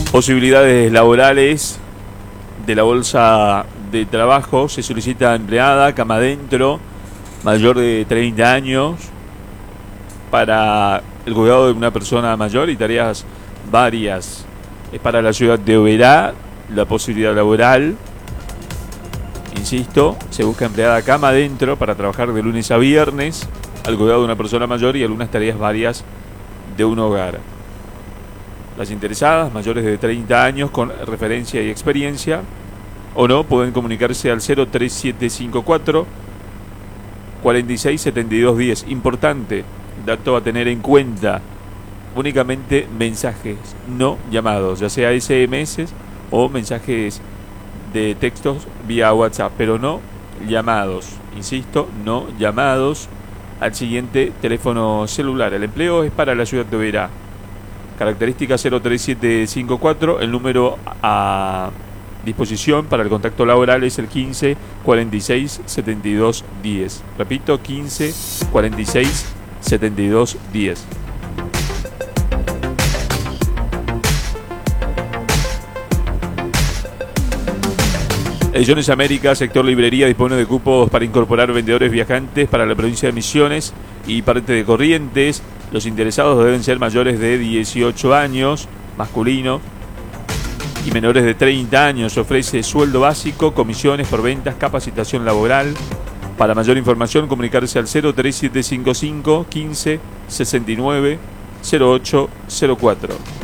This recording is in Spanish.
Posibilidades laborales de la bolsa de trabajo. Se solicita empleada, cama adentro, mayor de 30 años, para el cuidado de una persona mayor y tareas varias. Es para la ciudad de Oberá. La posibilidad laboral, insisto, se busca empleada, cama adentro, para trabajar de lunes a viernes al cuidado de una persona mayor y algunas tareas varias de un hogar. Las interesadas, mayores de 30 años, con referencia y experiencia o no, pueden comunicarse al 03754 467210. Importante dato a tener en cuenta: únicamente mensajes, no llamados, ya sea SMS o mensajes de textos vía WhatsApp, pero no llamados. Insisto, no llamados al siguiente teléfono celular. El empleo es para la ciudad de Oberá. Característica 03754. El número a disposición para el contacto laboral es el 15 46 72 10. Repito, 15 46 72 10. Ediciones América, sector librería, dispone de cupos para incorporar vendedores viajantes para la provincia de Misiones y parte de Corrientes. Los interesados deben ser mayores de 18 años, masculino, y menores de 30 años. Ofrece sueldo básico, comisiones por ventas, capacitación laboral. Para mayor información, comunicarse al 03755 15 69 0804.